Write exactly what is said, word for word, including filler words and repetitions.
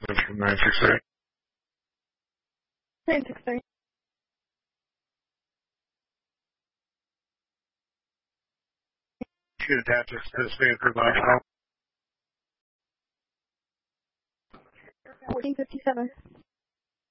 From nine six three. nine six three. Should attach us to Stanford Lifestyle. fourteen fifty-seven.